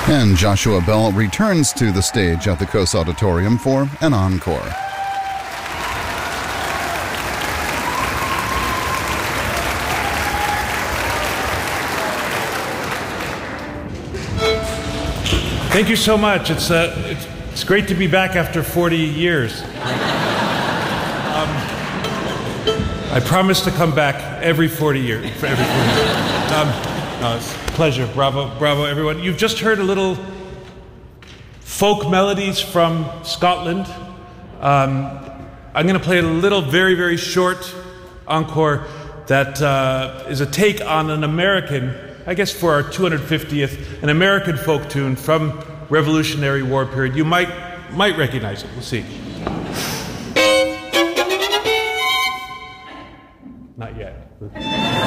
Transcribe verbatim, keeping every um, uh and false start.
And Joshua Bell returns to the stage at the Coase Auditorium for an encore. Thank you so much. It's, uh, it's, it's great to be back after forty years. um, I promise to come back every forty years. For every forty years. Um, no, it's a pleasure. Bravo, bravo, everyone. You've just heard a little folk melodies from Scotland. Um, I'm going to play a little, very, very short encore that uh, is a take on an American, I guess for our two hundred fiftieth, an American folk tune from Revolutionary War period. You might might recognize it. We'll see. Not yet.